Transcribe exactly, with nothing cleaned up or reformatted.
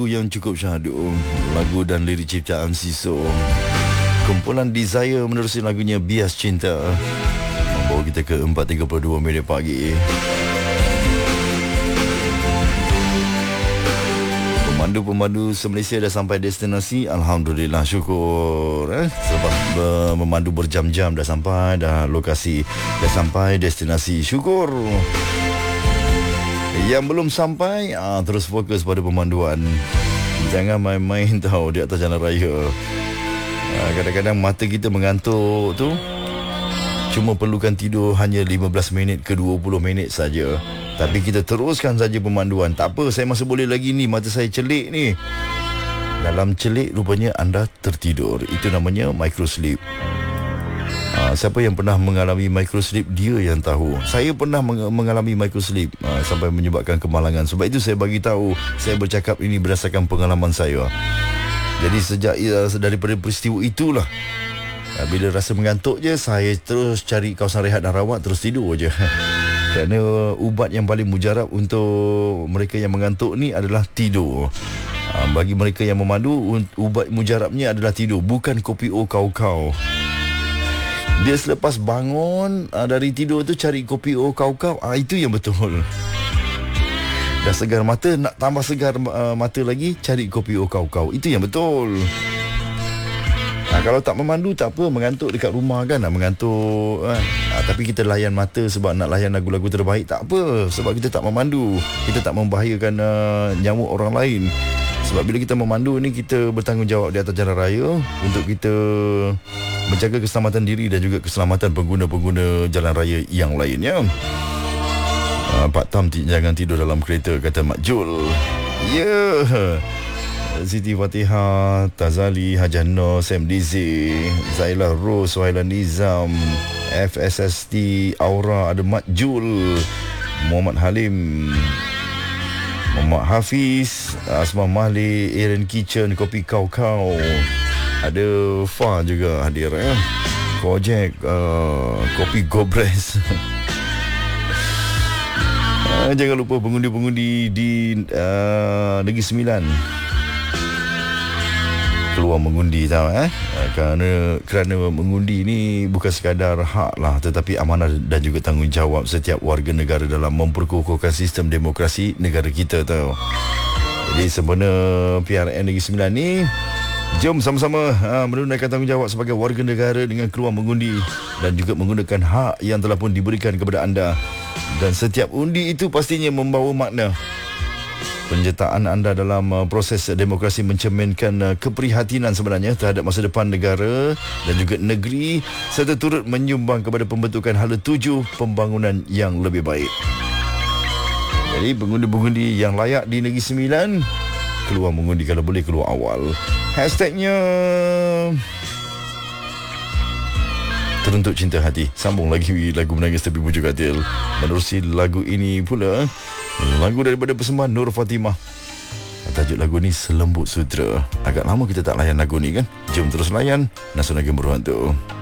lagu yang cukup syahdu. Lagu dan lirik ciptaan Siso. Kumpulan Desire menerusi lagunya Bias Cinta, membawa kita ke empat tiga puluh dua minit pagi. Pemandu-pemandu se-Malaysia dah sampai destinasi. Alhamdulillah, syukur eh? Sebab uh, memandu berjam-jam dah sampai, dah lokasi, dah sampai destinasi. Syukur. Yang belum sampai, ah, terus fokus pada pemanduan. Jangan main-main tahu di atas jalan raya. ah, Kadang-kadang mata kita mengantuk tu, cuma perlukan tidur hanya lima belas minit ke dua puluh minit saja. Tapi kita teruskan saja pemanduan. Tak apa, saya masih boleh lagi ni, mata saya celik ni. Dalam celik rupanya anda tertidur. Itu namanya microsleep. Ha, siapa yang pernah mengalami microsleep, dia yang tahu. Saya pernah meng- mengalami microsleep ha, sampai menyebabkan kemalangan. Sebab itu saya bagi tahu, saya bercakap ini berdasarkan pengalaman saya. Jadi sejak uh, daripada peristiwa itulah, ha, bila rasa mengantuk je, saya terus cari kawasan rehat dan rawat, terus tidur je. Kerana ubat yang paling mujarab untuk mereka yang mengantuk ni adalah tidur. Ha, bagi mereka yang memandu, ubat mujarabnya adalah tidur, bukan kopi o kau-kau. Dia selepas bangun uh, dari tidur tu cari kopi o kau-kau, uh, itu yang betul. Dah segar mata, nak tambah segar uh, mata lagi, cari kopi o kau-kau. Itu yang betul. uh, Kalau tak memandu tak apa, mengantuk dekat rumah kan, nak mengantuk uh, uh, tapi kita layan mata sebab nak layan lagu-lagu terbaik, tak apa. Sebab kita tak memandu, kita tak membahayakan uh, nyawa orang lain. Sebab bila kita memandu ni, kita bertanggungjawab di atas jalan raya untuk kita menjaga keselamatan diri dan juga keselamatan pengguna-pengguna jalan raya yang lainnya. uh, Pak Tam, jangan tidur dalam kereta, kata Mak Jul. Ya yeah. Siti Fatihah, Tazali, Hajan Nur, Sam Dizi, Zailah Rose, Wahila Nizam, F S S T, Aura, ada Mak Jul, Muhammad Halim, Muhammad Hafiz, Asma Mahli, Aaron Kitchen, Kopi Kau-Kau, ada Fa juga hadir ya. Kojek, uh, Kopi Gobres. uh, Jangan lupa pengundi-pengundi di uh, Negeri Sembilan keluar mengundi, tahu eh kerana kerana mengundi ni bukan sekadar hak lah, tetapi amanah dan juga tanggungjawab setiap warga negara dalam memperkukuhkan sistem demokrasi negara kita, tahu. Jadi sebenarnya P R N Negeri Sembilan ni, jom sama-sama ha, menunaikan tanggungjawab sebagai warga negara dengan keluar mengundi dan juga menggunakan hak yang telah pun diberikan kepada anda. Dan setiap undi itu pastinya membawa makna. Penyertaan anda dalam uh, proses demokrasi mencerminkan uh, keprihatinan sebenarnya terhadap masa depan negara dan juga negeri, serta turut menyumbang kepada pembentukan hala tuju pembangunan yang lebih baik. Jadi pengundi-pengundi yang layak di Negeri Sembilan, keluar mengundi kalau boleh keluar awal. Hashtagnya Teruntuk Cinta Hati. Sambung lagi lagu Menangis Tepi Bujuk Katil. Menerusi lagu ini pula, lagu daripada persembahan Nur Fatimah. Tajuk lagu ni Selembut Sutra. Agak lama kita tak layan lagu ni kan? Jom terus layan Nasional Game Berhantu.